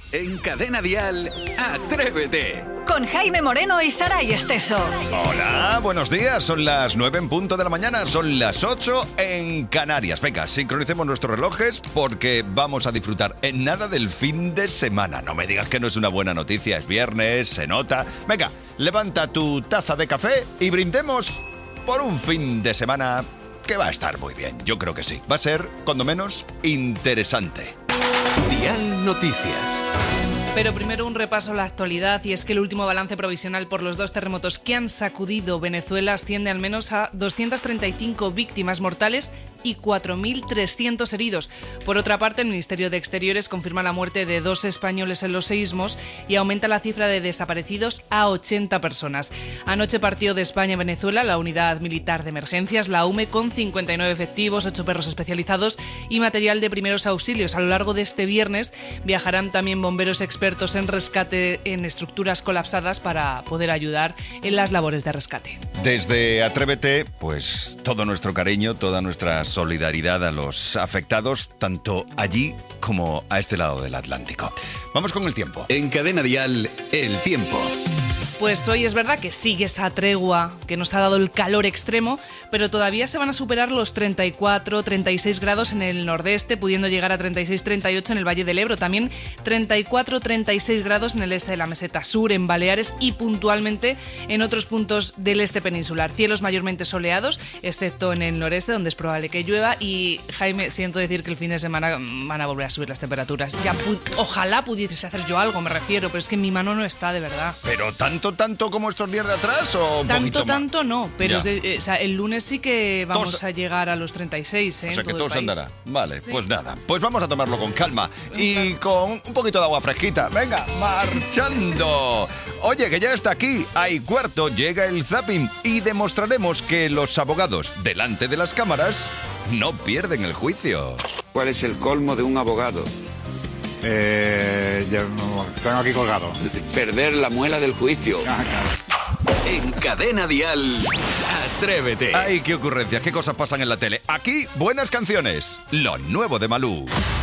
En Cadena Dial, Atrévete. Con Jaime Moreno y Saray Esteso. Hola, buenos días. Son las 9 en punto de la mañana, son las 8 en Canarias. Venga, sincronicemos nuestros relojes porque vamos a disfrutar en nada del fin de semana. No me digas que no es una buena noticia, es viernes, se nota. Venga, levanta tu taza de café y brindemos por un fin de semana que va a estar muy bien. Yo creo que sí. Va a ser, cuando menos, interesante. Dial Noticias. Pero primero un repaso a la actualidad, y es que el último balance provisional por los 2 terremotos que han sacudido Venezuela asciende al menos a 235 víctimas mortales y 4.300 heridos. Por otra parte, el Ministerio de Exteriores confirma la muerte de 2 españoles en los seísmos y aumenta la cifra de desaparecidos a 80 personas. Anoche partió de España a Venezuela la Unidad Militar de Emergencias, la UME, con 59 efectivos, 8 perros especializados y material de primeros auxilios. A lo largo de este viernes viajarán también bomberos expertos en rescate en estructuras colapsadas para poder ayudar en las labores de rescate. Desde Atrévete, pues todo nuestro cariño, toda nuestra solidaridad a los afectados, tanto allí como a este lado del Atlántico. Vamos con el tiempo. En Cadena Dial, el tiempo. Pues hoy es verdad que sigue esa tregua que nos ha dado el calor extremo, pero todavía se van a superar los 34, 36 grados en el nordeste, pudiendo llegar a 36, 38 en el Valle del Ebro. También 34, 36 grados en el este de la meseta sur, en Baleares y puntualmente en otros puntos del este peninsular. Cielos mayormente soleados, excepto en el noreste, donde es probable que llueva. Y, Jaime, siento decir que el fin de semana van a volver a subir las temperaturas. Ya ojalá pudiese hacer yo algo, me refiero, pero es que en mi mano no está, de verdad. ¿Pero tanto como estos días de atrás o un poquito más? Tanto no, pero Ya. el lunes sí que vamos a llegar a los 36, O sea que en todo todo se el país. andará. Vale, Sí. pues nada. Pues vamos a tomarlo con calma y con un poquito de agua fresquita. Venga, marchando. Oye, que ya está aquí. A y cuarto llega el zapping y demostraremos que los abogados delante de las cámaras no pierden el juicio. ¿Cuál es el colmo de un abogado? Ya no, tengo aquí colgado. Perder la muela del juicio. En Cadena Dial, Atrévete. Ay, qué ocurrencias, qué cosas pasan en la tele. Aquí, buenas canciones. Lo nuevo de Malú.